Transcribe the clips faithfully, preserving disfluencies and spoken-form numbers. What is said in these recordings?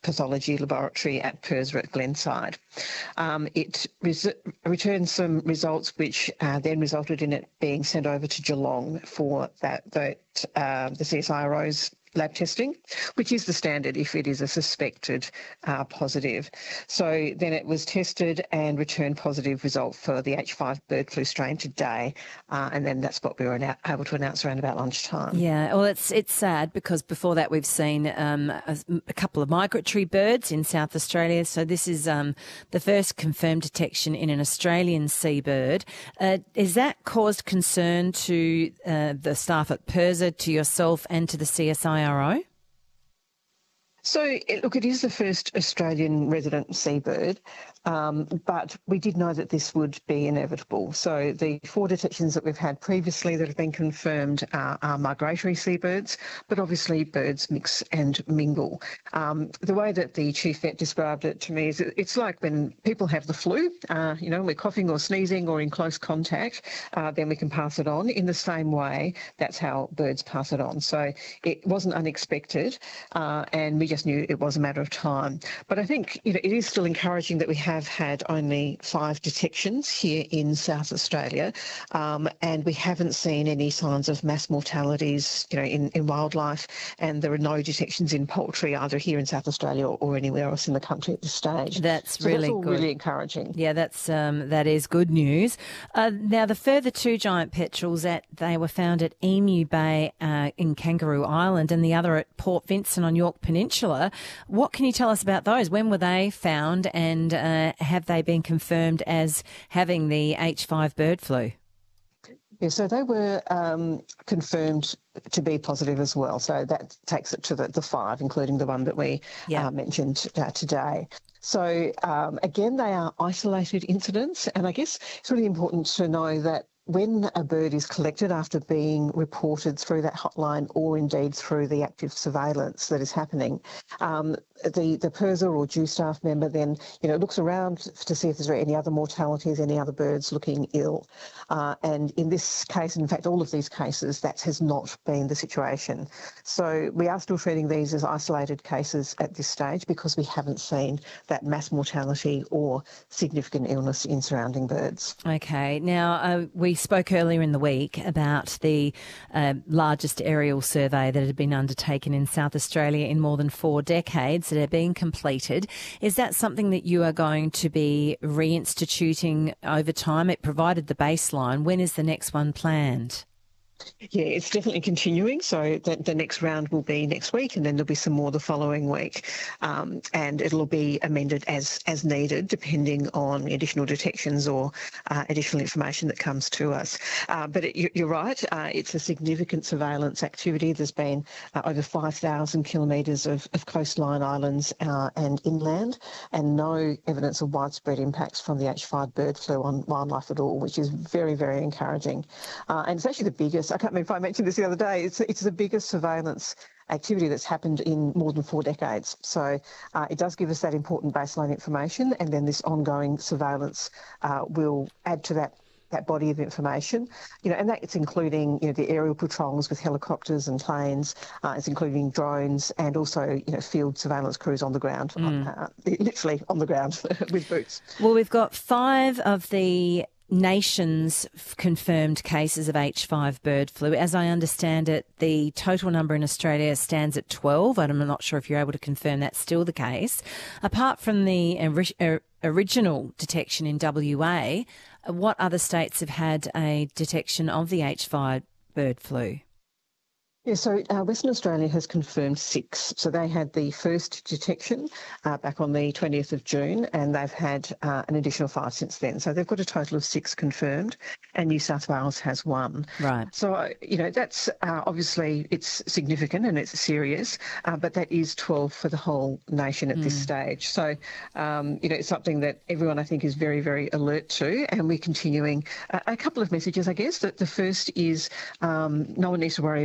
pathology laboratory at Persa at Glenside. Um, it res- returned some results which uh, then resulted in it being sent over to Geelong for that, that uh, the C S I R O's lab testing, which is the standard if it is a suspected uh, positive. So then it was tested and returned positive result for the H five bird flu strain today, uh, and then that's what we were now able to announce around about lunchtime. Yeah, well, it's it's sad because before that we've seen um, a, a couple of migratory birds in South Australia. So this is um, the first confirmed detection in an Australian seabird. Uh, has that caused concern to uh, the staff at Persa, to yourself and to the C S I R O? So, it, look, it is the first Australian resident seabird, um, but we did know that this would be inevitable. So the four detections that we've had previously that have been confirmed are, are migratory seabirds, but obviously birds mix and mingle. Um, the way that the chief vet described it to me is it's like when people have the flu, uh, you know, we're coughing or sneezing or in close contact, uh, then we can pass it on. In the same way, that's how birds pass it on. So it wasn't unexpected, uh, and we just knew it was a matter of time. But I think, you know, it is still encouraging that we have had only five detections here in South Australia, um, and we haven't seen any signs of mass mortalities, you know, in, in wildlife, and there are no detections in poultry either here in South Australia or, or anywhere else in the country at this stage. That's so really that's all good. really encouraging. Yeah, that's um, that is good news. Uh, now, the further two giant petrels that they were found at Emu Bay uh, in Kangaroo Island, and the other at Port Vincent on Yorke Peninsula. What can you tell us about those? When were they found, and uh, have they been confirmed as having the H five bird flu? Yeah, so they were um, confirmed to be positive as well. So that takes it to the, the five, including the one that we yeah. uh, mentioned uh, today. So um, again, they are isolated incidents, and I guess it's really important to know that when a bird is collected after being reported through that hotline or indeed through the active surveillance that is happening, um, the, the Persa or due staff member then, you know, looks around to see if there's any other mortalities, any other birds looking ill. Uh, and in this case, in fact, all of these cases, that has not been the situation. So we are still treating these as isolated cases at this stage because we haven't seen that mass mortality or significant illness in surrounding birds. Okay. Now, uh, we spoke earlier in the week about the uh, largest aerial survey that had been undertaken in South Australia in more than four decades that are being completed. Is that something that you are going to be reinstituting over time? It provided the baseline. When is the next one planned? Yeah, it's definitely continuing. So the, the next round will be next week, and then there'll be some more the following week. Um, and it'll be amended as as needed, depending on additional detections or uh, additional information that comes to us. Uh, but it, you're right, uh, it's a significant surveillance activity. There's been uh, over five thousand kilometres of, of coastline islands uh, and inland, and no evidence of widespread impacts from the H five bird flu on wildlife at all, which is very, very encouraging. Uh, and it's actually the biggest, I can't remember if I mentioned this the other day, it's, it's the biggest surveillance activity that's happened in more than four decades. So uh, it does give us that important baseline information, and then this ongoing surveillance uh, will add to that that body of information, you know, and that's including, you know, the aerial patrols with helicopters and planes, uh, it's including drones, and also, you know, field surveillance crews on the ground, mm. uh, literally on the ground with boots. Well, we've got five of the nation's confirmed cases of H five bird flu. As I understand it, the total number in Australia stands at twelve. I'm not sure if you're able to confirm that's still the case. Apart from the ori- original detection in W A, what other states have had a detection of the H five bird flu? Yeah, so uh, Western Australia has confirmed six. So they had the first detection uh, back on the twentieth of June, and they've had uh, an additional five since then. So they've got a total of six confirmed, and New South Wales has one. Right. So, uh, you know, that's uh, obviously it's significant and it's serious, uh, but that is twelve for the whole nation at mm. this stage. So, um, you know, it's something that everyone, I think, is very, very alert to, and we're continuing uh, a couple of messages, I guess. That the first is um, no one needs to worry about eating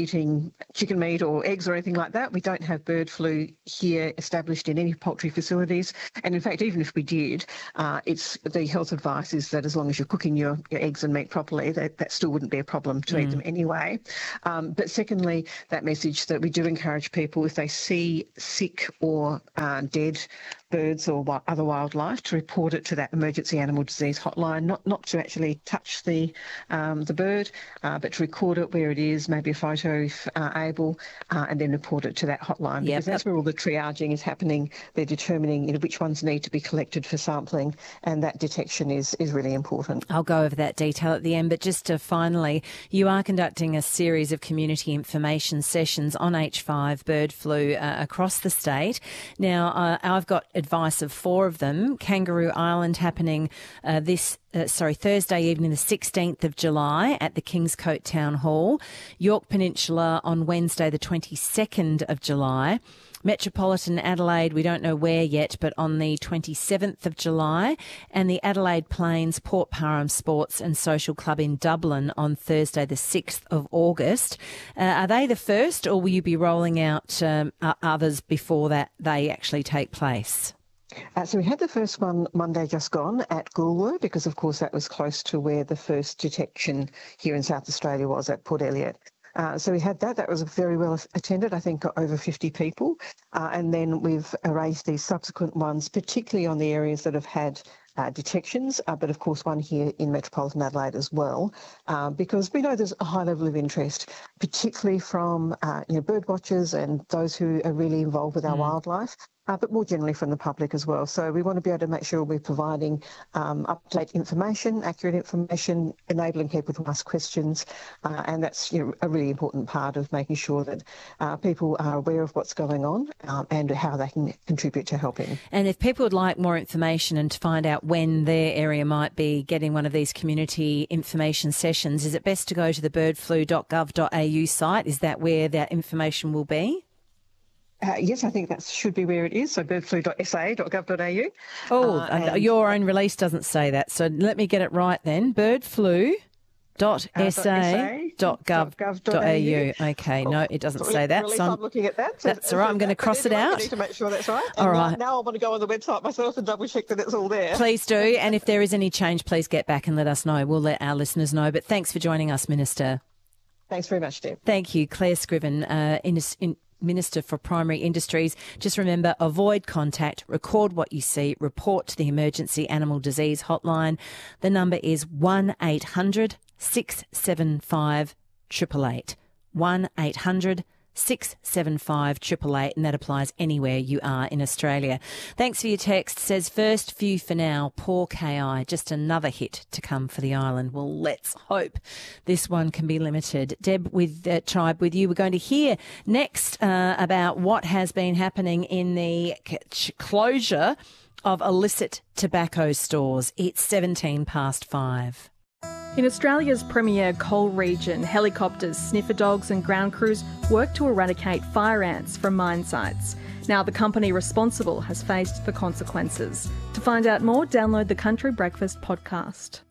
eating chicken meat or eggs or anything like that. We don't have bird flu here established in any poultry facilities. And in fact, even if we did, uh, it's the health advice is that as long as you're cooking your, your eggs and meat properly, that, that still wouldn't be a problem to mm. eat them anyway. Um, but secondly, that message that we do encourage people, if they see sick or uh, dead birds or other wildlife, to report it to that emergency animal disease hotline, not not to actually touch the um, the bird, uh, but to record it where it is, maybe a photo if uh, able, uh, and then report it to that hotline, because yep. that's where all the triaging is happening. They're determining, you know, which ones need to be collected for sampling, and that detection is, is really important. I'll go over that detail at the end, but just to finally, you are conducting a series of community information sessions on H five bird flu uh, across the state. Now, uh, I've got advice of four of them. Kangaroo Island happening uh, this Uh, sorry, Thursday evening, the sixteenth of July at the Kingscote Town Hall. Yorke Peninsula on Wednesday, the twenty-second of July. Metropolitan Adelaide, we don't know where yet, but on the twenty-seventh of July. And the Adelaide Plains Port Parham Sports and Social Club in Dublin on Thursday, the sixth of August. Uh, are they the first, or will you be rolling out um, others before that they actually take place? Uh, so we had the first one Monday just gone at Goolwa, because of course that was close to where the first detection here in South Australia was, at Port Elliot. Uh, so we had that. That was very well attended, I think over fifty people. Uh, and then we've arranged these subsequent ones, particularly on the areas that have had uh, detections, uh, but of course one here in Metropolitan Adelaide as well, uh, because we know there's a high level of interest, particularly from uh, you know, bird watchers and those who are really involved with our mm. wildlife. Uh, but more generally from the public as well. So we want to be able to make sure we're providing um, up-to-date information, accurate information, enabling people to ask questions, uh, and that's, you know, a really important part of making sure that uh, people are aware of what's going on um, and how they can contribute to helping. And if people would like more information and to find out when their area might be getting one of these community information sessions, is it best to go to the bird flu dot gov dot a u site? Is that where that information will be? Uh, yes, I think that should be where it is, so bird flu dot s a dot gov dot a u. Oh, uh, and your own release doesn't say that, so let me get it right then. bird flu dot s a dot gov dot a u. Okay, no, it doesn't say that. So I'm, I'm looking at that. So that's all right, I'm going to cross it out. I need to make sure that's right. And all right. Now, now I want to go on the website myself and double check that it's all there. Please do, and if there is any change, please get back and let us know. We'll let our listeners know, but thanks for joining us, Minister. Thanks very much, Deb. Thank you, Claire Scriven, uh, in, in Minister for Primary Industries. Just remember, avoid contact, record what you see, report to the Emergency Animal Disease Hotline. The number is one eight hundred six seven five eight eight eight. one eight hundred six seven five eight eight eight, and that applies anywhere you are in Australia. Thanks for your text. Says, first few for now, poor K I. Just another hit to come for the island. Well, let's hope this one can be limited. Deb, with uh, Tribe, with you, we're going to hear next uh, about what has been happening in the c- closure of illicit tobacco stores. It's seventeen past five. In Australia's premier coal region, helicopters, sniffer dogs and ground crews work to eradicate fire ants from mine sites. Now the company responsible has faced the consequences. To find out more, download the Country Breakfast podcast.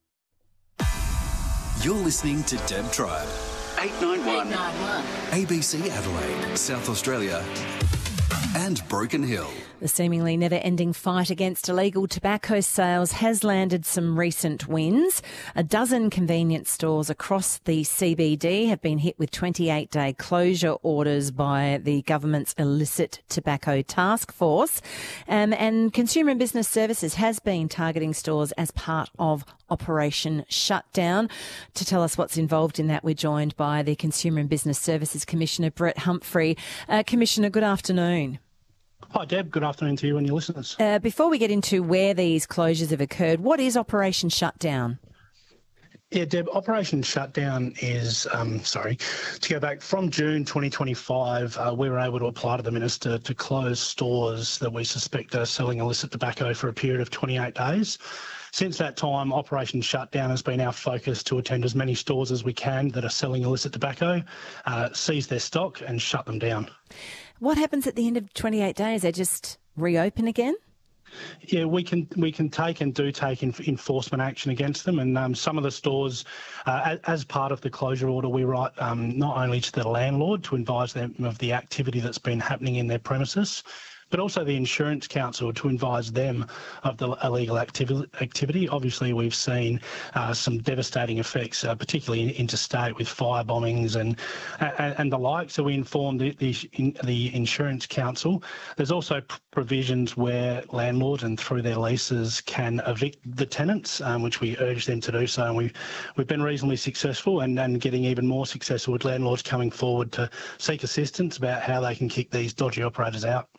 You're listening to Deb Tribe. eight nine one A B C Adelaide, South Australia and Broken Hill. The seemingly never-ending fight against illegal tobacco sales has landed some recent wins. A dozen convenience stores across the C B D have been hit with twenty-eight day closure orders by the government's illicit tobacco task force. Um, and Consumer and Business Services has been targeting stores as part of Operation Shutdown. To tell us what's involved in that, we're joined by the Consumer and Business Services Commissioner, Brett Humphrey. Uh, Commissioner, good afternoon. Hi, Deb. Good afternoon to you and your listeners. Uh, before we get into where these closures have occurred, what is Operation Shutdown? Yeah, Deb, Operation Shutdown is, um, sorry, to go back from June twenty twenty-five, uh, we were able to apply to the Minister to close stores that we suspect are selling illicit tobacco for a period of twenty-eight days. Since that time, Operation Shutdown has been our focus to attend as many stores as we can that are selling illicit tobacco, uh, seize their stock and shut them down. What happens at the end of twenty-eight days? They just reopen again? Yeah, we can we can take and do take in, enforcement action against them, and um, some of the stores, uh, as, as part of the closure order, we write um, not only to the landlord to advise them of the activity that's been happening in their premises, but also the Insurance Council to advise them of the illegal activity. activity. Obviously, we've seen uh, some devastating effects, uh, particularly interstate with fire bombings and and, and the like. So we informed the, the, the Insurance Council. There's also provisions where landlords and through their leases can evict the tenants, um, which we urge them to do so. And we've, we've been reasonably successful and, and getting even more successful with landlords coming forward to seek assistance about how they can kick these dodgy operators out.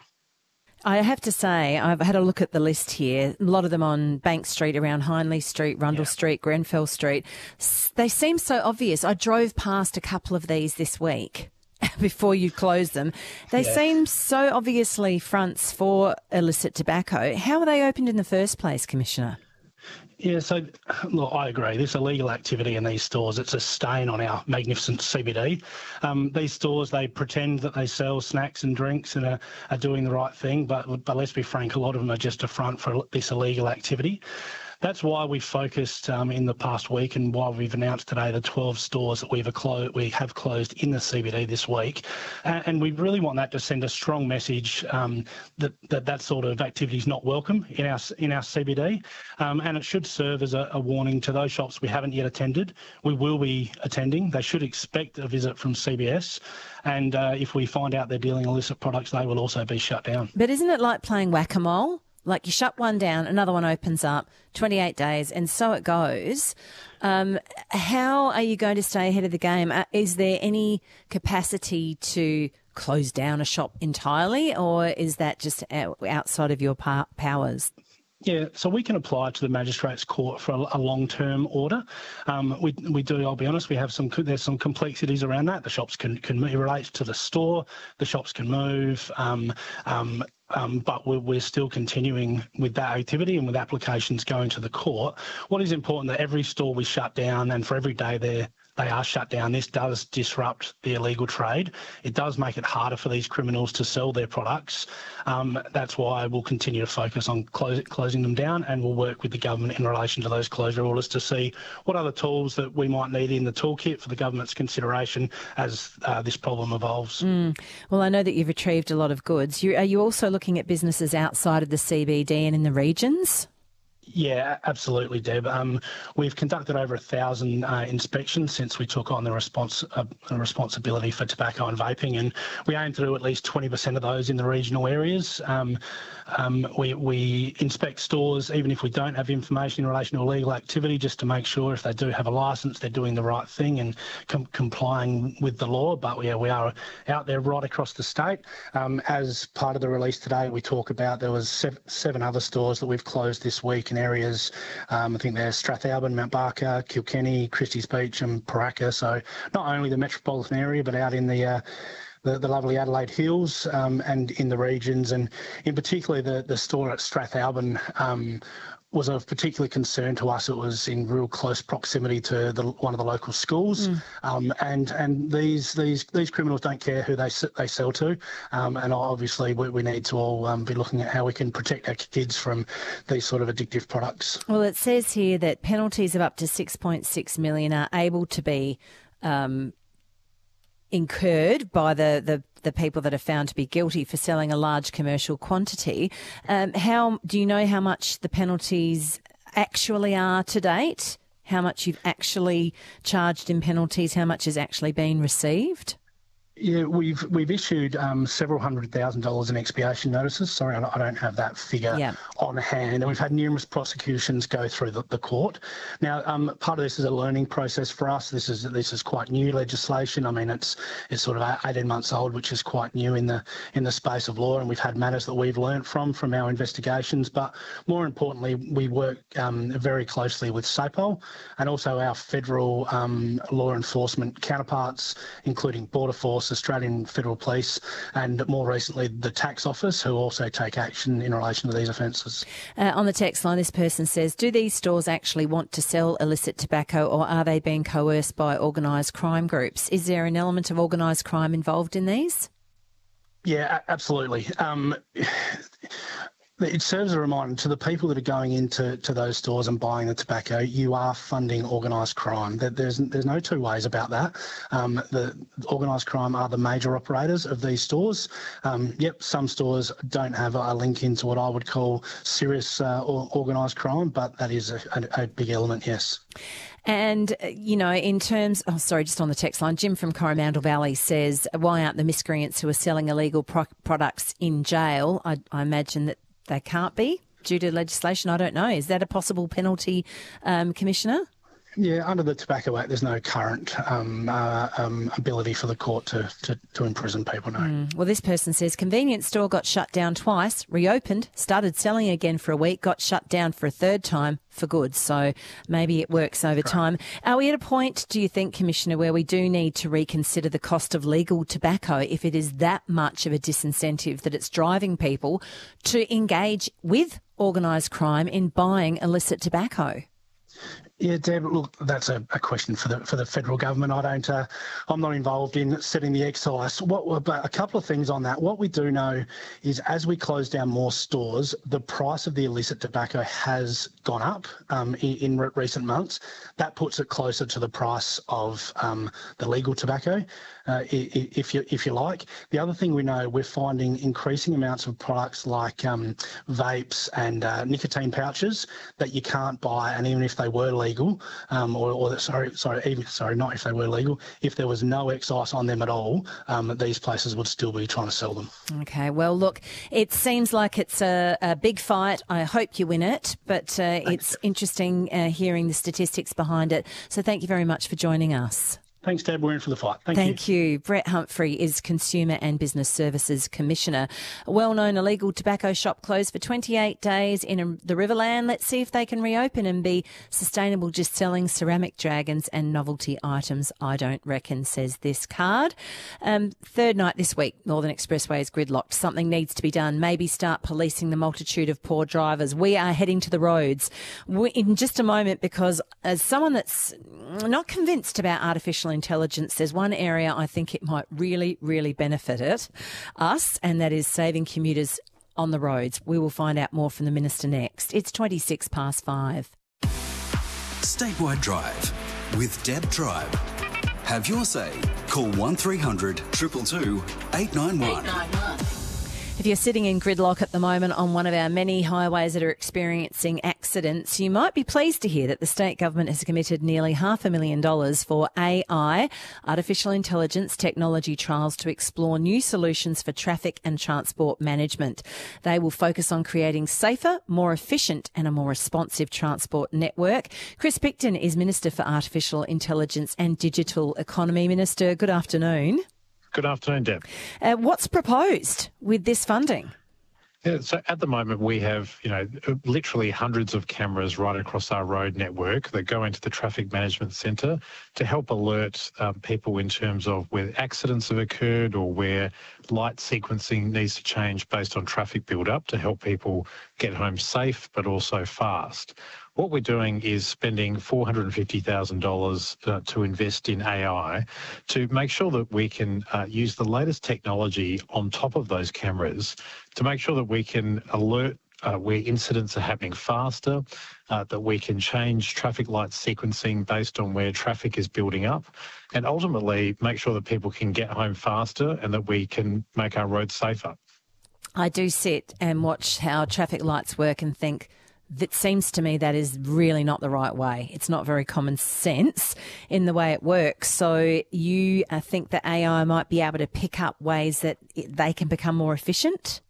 I have to say, I've had a look at the list here. A lot of them on Bank Street, around Hindley Street, Rundle yeah. Street, Grenfell Street. They seem so obvious. I drove past a couple of these this week before you closed them. They yeah. seem so obviously fronts for illicit tobacco. How were they opened in the first place, Commissioner? Yeah, so look, I agree. This illegal activity in these stores, it's a stain on our magnificent C B D. Um, these stores, they pretend that they sell snacks and drinks and are, are doing the right thing, but, but let's be frank, a lot of them are just a front for this illegal activity. That's why we focused um, in the past week, and why we've announced today the twelve stores that we've clo- we have closed in the C B D this week. And, and we really want that to send a strong message um, that, that that sort of activity is not welcome in our in our C B D. Um, and it should serve as a, a warning to those shops we haven't yet attended. We will be attending. They should expect a visit from C B S. And uh, if we find out they're dealing illicit products, they will also be shut down. But isn't it like playing whack-a-mole? Like you shut one down, another one opens up, twenty-eight days, and so it goes. Um, how are you going to stay ahead of the game? Is there any capacity to close down a shop entirely, or is that just outside of your powers? Yeah, so we can apply to the Magistrates Court for a, a long-term order. Um, we we do. I'll be honest. We have some. There's some complexities around that. The shops can can it relates to the store. The shops can move. Um, um, Um, but we're, we're still continuing with that activity and with applications going to the court. What is important that every store we shut down, and for every day they they are shut down, this does disrupt the illegal trade. It does make it harder for these criminals to sell their products. Um, that's why we'll continue to focus on close, closing them down, and we'll work with the government in relation to those closure orders to see what other tools that we might need in the toolkit for the government's consideration as uh, this problem evolves. Mm. Well, I know that you've retrieved a lot of goods. You, are you also looking at businesses outside of the C B D and in the regions? Yeah, absolutely, Deb. Um, we've conducted over a thousand uh, inspections since we took on the respons- uh, responsibility for tobacco and vaping, and we aim to do at least twenty percent of those in the regional areas. Um, um, we, we inspect stores even if we don't have information in relation to illegal activity, just to make sure if they do have a licence, they're doing the right thing and com- complying with the law. But yeah, we are out there right across the state. Um, as part of the release today, we talk about there was seven, seven other stores that we've closed this week in areas. Um, I think there's Strathalbyn, Mount Barker, Kilkenny, Christie's Beach and Paraka. So not only the metropolitan area, but out in the uh, The, the lovely Adelaide Hills um, and in the regions, and in particular the, the store at Strathalbyn um, was of particular concern to us. It was in real close proximity to the, one of the local schools, mm. um, and and these these these criminals don't care who they they sell to, um, and obviously we, we need to all um, be looking at how we can protect our kids from these sort of addictive products. Well, it says here that penalties of up to six point six million are able to be Um, incurred by the, the, the people that are found to be guilty for selling a large commercial quantity. Um, how do you know how much the penalties actually are to date? How much you've actually charged in penalties? How much has actually been received? Yeah, we've we've issued um, several hundred thousand dollars in expiation notices. Sorry, I don't have that figure yeah. on hand. And we've had numerous prosecutions go through the, the court. Now, um, part of this is a learning process for us. This is this is quite new legislation. I mean, it's it's sort of eighteen months old, which is quite new in the in the space of law. And we've had matters that we've learnt from from our investigations. But more importantly, we work um, very closely with SAPOL and also our federal um, law enforcement counterparts, including Border Force, Australian Federal Police, and more recently the Tax Office, who also take action in relation to these offences. Uh, on the text line, this person says, do these stores actually want to sell illicit tobacco, or are they being coerced by organised crime groups? Is there an element of organised crime involved in these? Yeah, absolutely. Um, It serves a reminder to the people that are going into to those stores and buying the tobacco, you are funding organised crime. There's there's no two ways about that. Um, the organised crime are the major operators of these stores. Um, yep, some stores don't have a link into what I would call serious uh, organised crime, but that is a, a, a big element, yes. And, you know, in terms, oh, sorry, just on the text line, Jim from Coromandel Valley says, why aren't the miscreants who are selling illegal pro- products in jail? I, I imagine that they can't be due to legislation. I don't know. Is that a possible penalty, um, Commissioner? Yeah, under the Tobacco Act, there's no current um, uh, um, ability for the court to, to, to imprison people, no. Mm. Well, this person says, convenience store got shut down twice, reopened, started selling again for a week, got shut down for a third time for good. So maybe it works over time. Are we at a point, do you think, Commissioner, where we do need to reconsider the cost of legal tobacco if it is that much of a disincentive that it's driving people to engage with organised crime in buying illicit tobacco? Yeah, Deb, look, that's a, a question for the for the federal government. I don't, uh, I'm not involved in setting the excise. What, but a couple of things on that. What we do know is as we close down more stores, the price of the illicit tobacco has gone up um, in, in re- recent months. That puts it closer to the price of um, the legal tobacco, uh, if you if you like. The other thing we know, we're finding increasing amounts of products like um, vapes and uh, nicotine pouches that you can't buy, and even if they were legal. Legal, um, or, or sorry, sorry, even sorry, not if they were legal. If there was no excise on them at all, um, these places would still be trying to sell them. Okay, well, look, it seems like it's a, a big fight. I hope you win it, but uh, it's interesting uh, hearing the statistics behind it. So, thank you very much for joining us. Thanks, Deb. We're in for the fight. Thank, Thank you. you. Brett Humphrey is Consumer and Business Services Commissioner. A well-known illegal tobacco shop closed for twenty-eight days in the Riverland. Let's see if they can reopen and be sustainable, just selling ceramic dragons and novelty items. I don't reckon, says this card. Um, third night this week, Northern Expressway is gridlocked. Something needs to be done. Maybe start policing the multitude of poor drivers. We are heading to the roads in just a moment, because as someone that's not convinced about artificial intelligence, there's one area I think it might really, really benefit it, us, and that is saving commuters on the roads. We will find out more from the Minister next. It's twenty-six past five. Statewide Drive with Deb Tribe. Have your say. Call one three hundred two two two eight nine one. If you're sitting in gridlock at the moment on one of our many highways that are experiencing accidents, you might be pleased to hear that the state government has committed nearly half a million dollars for A I, artificial intelligence technology trials to explore new solutions for traffic and transport management. They will focus on creating safer, more efficient and a more responsive transport network. Chris Picton is Minister for Artificial Intelligence and Digital Economy. Minister, good afternoon. Good afternoon, Deb. Uh, what's proposed with this funding? Yeah, so at the moment we have, you know, literally hundreds of cameras right across our road network that go into the Traffic Management Centre to help alert um, people in terms of where accidents have occurred or where light sequencing needs to change based on traffic build-up to help people get home safe but also fast. What we're doing is spending four hundred fifty thousand dollars uh, to invest in A I to make sure that we can uh, use the latest technology on top of those cameras to make sure that we can alert uh, where incidents are happening faster, uh, that we can change traffic light sequencing based on where traffic is building up, and ultimately make sure that people can get home faster and that we can make our roads safer. I do sit and watch how traffic lights work and think, that seems to me that is really not the right way. It's not very common sense in the way it works. So you uh, think that A I might be able to pick up ways that it, they can become more efficient?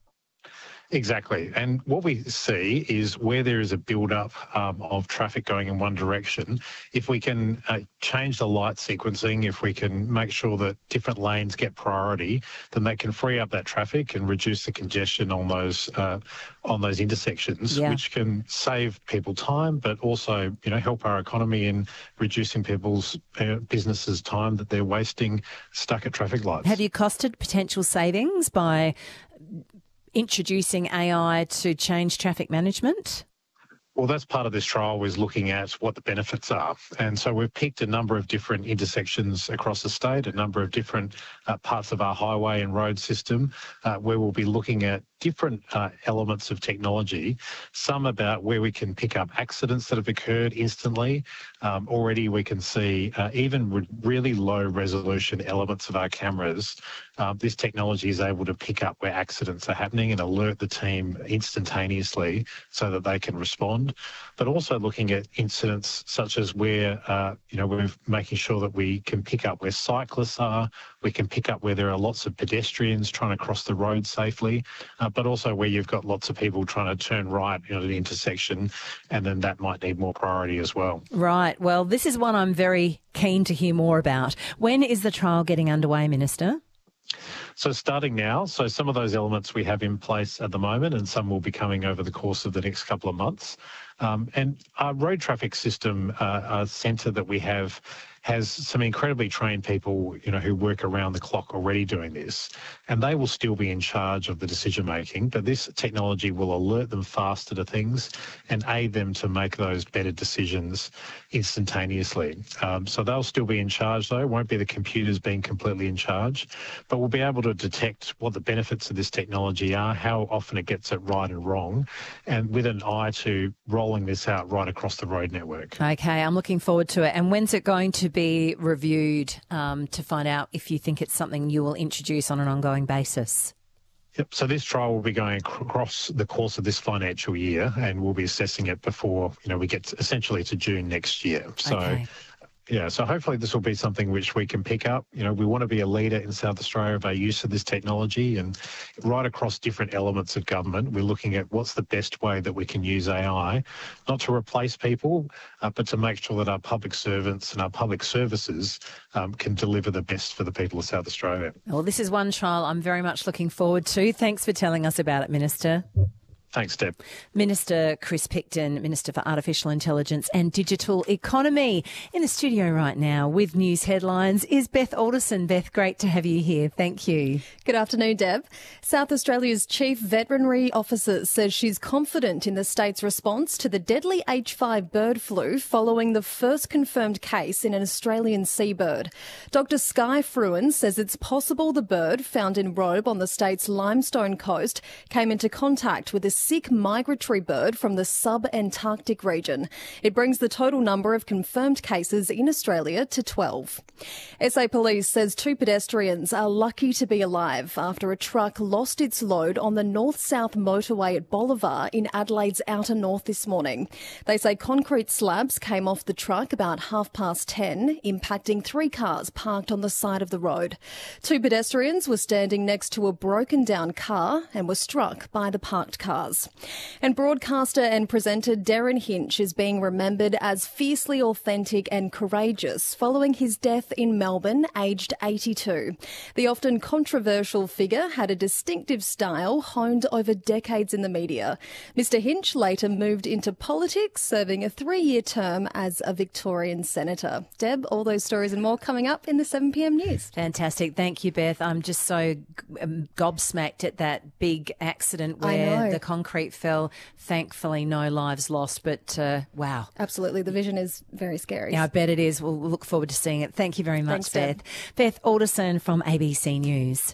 Exactly. And what we see is where there is a build-up um, of traffic going in one direction, if we can uh, change the light sequencing, if we can make sure that different lanes get priority, then that can free up that traffic and reduce the congestion on those uh, on those intersections, yeah. which can save people time, but also, you know, help our economy in reducing people's uh, businesses' time that they're wasting stuck at traffic lights. Have you costed potential savings by introducing A I to change traffic management? Well, that's part of this trial, was looking at what the benefits are. And so we've picked a number of different intersections across the state, a number of different uh, parts of our highway and road system, uh, where we'll be looking at different uh, elements of technology, some about where we can pick up accidents that have occurred instantly. Um, already we can see uh, even with really low resolution elements of our cameras, uh, this technology is able to pick up where accidents are happening and alert the team instantaneously so that they can respond. But also looking at incidents such as where, uh, you know, we're making sure that we can pick up where cyclists are, we can pick up where there are lots of pedestrians trying to cross the road safely, uh, but also where you've got lots of people trying to turn right at an intersection, and then that might need more priority as well. Right. Well, this is one I'm very keen to hear more about. When is the trial getting underway, Minister? So starting now, so some of those elements we have in place at the moment, and some will be coming over the course of the next couple of months. Um, and our road traffic system uh, our centre that we have has some incredibly trained people, you know, who work around the clock already doing this, and they will still be in charge of the decision making. But this technology will alert them faster to things and aid them to make those better decisions instantaneously. Um, so they'll still be in charge, though. It won't be the computers being completely in charge, but we'll be able to detect what the benefits of this technology are, how often it gets it right and wrong, and with an eye to rolling this out right across the road network. Okay, I'm looking forward to it. And when's it going to be reviewed um, to find out if you think it's something you will introduce on an ongoing basis? Yep. So this trial will be going across the course of this financial year, and we'll be assessing it before, you know, we get to, essentially to June next year. So. Okay. Yeah, so hopefully this will be something which we can pick up. You know, we want to be a leader in South Australia of our use of this technology, and right across different elements of government, we're looking at what's the best way that we can use A I, not to replace people, uh, but to make sure that our public servants and our public services um, can deliver the best for the people of South Australia. Well, this is one trial I'm very much looking forward to. Thanks for telling us about it, Minister. Thanks, Deb. Minister Chris Picton, Minister for Artificial Intelligence and Digital Economy. In the studio right now with news headlines is Beth Alderson. Beth, great to have you here. Thank you. Good afternoon, Deb. South Australia's Chief Veterinary Officer says she's confident in the state's response to the deadly H five bird flu following the first confirmed case in an Australian seabird. Doctor Skye Fruin says it's possible the bird found in Robe on the state's Limestone coast came into contact with a sick migratory bird from the sub-Antarctic region. It brings the total number of confirmed cases in Australia to twelve. S A Police says two pedestrians are lucky to be alive after a truck lost its load on the north-south motorway at Bolivar in Adelaide's outer north this morning. They say concrete slabs came off the truck about half past ten, impacting three cars parked on the side of the road. Two pedestrians were standing next to a broken-down car and were struck by the parked cars. And broadcaster and presenter Derryn Hinch is being remembered as fiercely authentic and courageous following his death in Melbourne, aged eighty-two. The often controversial figure had a distinctive style honed over decades in the media. Mister Hinch later moved into politics, serving a three-year term as a Victorian senator. Deb, all those stories and more coming up in the seven p m news. Fantastic. Thank you, Beth. I'm just so um, gobsmacked at that big accident where the concrete fell. Thankfully, no lives lost, but uh, wow. Absolutely. The vision is very scary. Yeah, I bet it is. We'll look forward to seeing it. Thank you very much, Thanks, Beth. Deb. Beth Alderson from A B C News.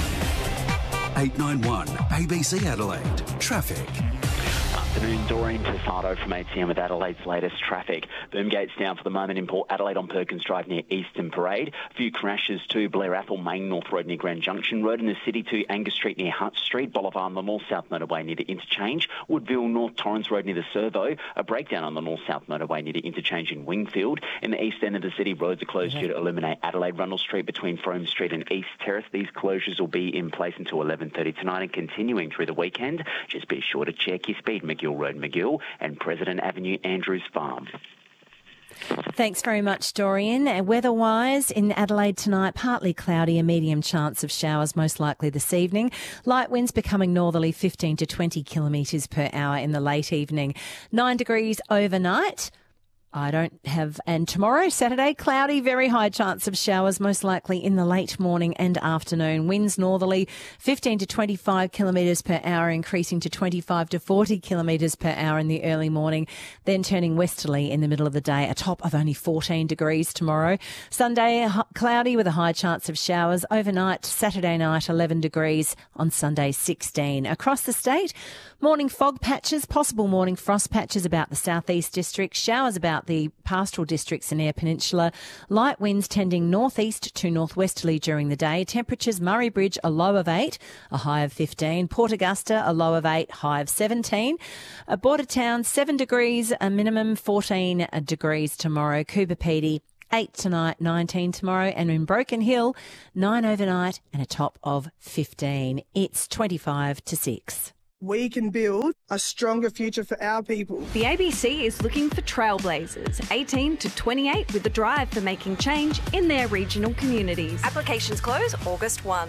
eight nine one A B C Adelaide. Traffic. Afternoon, Doreen Tassado from A T M with Adelaide's latest traffic. Boomgate's down for the moment in Port Adelaide on Perkins Drive near Eastern Parade. A few crashes to Blair Athol, Main North Road near Grand Junction Road in the city to Angus Street near Hutt Street. Bolivar on the North-South Motorway near the interchange. Woodville North Torrens Road near the Servo. A breakdown on the North-South Motorway near the interchange in Wingfield. In the east end of the city, roads are closed due to illuminate Adelaide Rundle Street between Frome Street and East Terrace. These closures will be in place until eleven thirty tonight and continuing through the weekend. Just be sure to check your speed. McGill Road, McGill and President Avenue, Andrews Farm. Thanks very much, Dorian. Uh, weather-wise, in Adelaide tonight, partly cloudy, a medium chance of showers, most likely this evening. Light winds becoming northerly, fifteen to twenty kilometres per hour in the late evening. Nine degrees overnight. I don't have. And tomorrow, Saturday, cloudy, very high chance of showers, most likely in the late morning and afternoon. Winds northerly, fifteen to twenty-five kilometres per hour, increasing to twenty-five to forty kilometres per hour in the early morning, then turning westerly in the middle of the day, a top of only fourteen degrees tomorrow. Sunday, cloudy with a high chance of showers. Overnight, Saturday night, eleven degrees. On Sunday, sixteen. Across the state, morning fog patches, possible morning frost patches about the southeast district, showers about the pastoral districts and Eyre Peninsula, light winds tending northeast to northwesterly during the day. Temperatures, Murray Bridge, a low of eight, a high of fifteen. Port Augusta, a low of eight, high of seventeen. A border town, seven degrees, a minimum fourteen degrees tomorrow. Coober Pedy, eight tonight, nineteen tomorrow, and in Broken Hill, nine overnight and a top of fifteen. It's twenty-five to six. We can build a stronger future for our people. The A B C is looking for trailblazers, eighteen to twenty-eight, with a drive for making change in their regional communities. Applications close August first.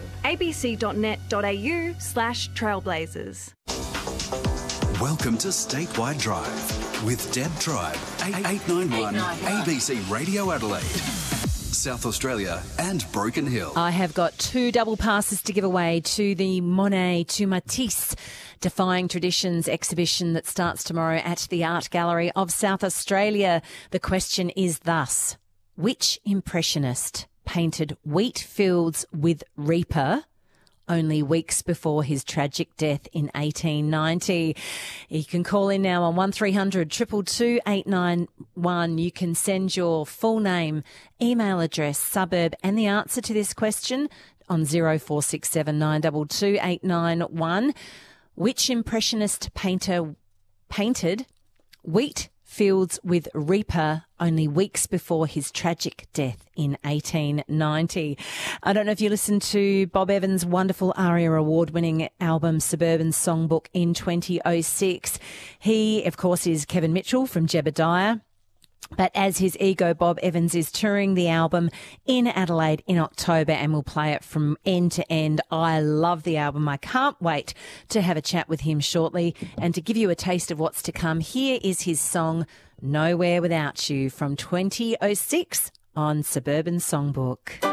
abc.net.au slash trailblazers. Welcome to Statewide Drive with Deb Tribe, eight ninety-one A B C Radio Adelaide, South Australia and Broken Hill. I have got two double passes to give away to the Monet to Matisse Defying Traditions exhibition that starts tomorrow at the Art Gallery of South Australia. The question is thus: which impressionist painted wheat fields with reaper only weeks before his tragic death in eighteen ninety? You can call in now on one three hundred, two two two, eight nine one. You can send your full name, email address, suburb and the answer to this question on zero four six seven, nine two two, eight nine one. Which impressionist painter painted wheat fields with reaper only weeks before his tragic death in eighteen ninety. I don't know if you listened to Bob Evans' wonderful ARIA award-winning album Suburban Songbook in twenty oh six. He, of course, is Kevin Mitchell from Jebediah. But as his ego, Bob Evans is touring the album in Adelaide in October and will play it from end to end. I love the album. I can't wait to have a chat with him shortly. And to give you a taste of what's to come, here is his song Nowhere Without You from twenty oh six on Suburban Songbook.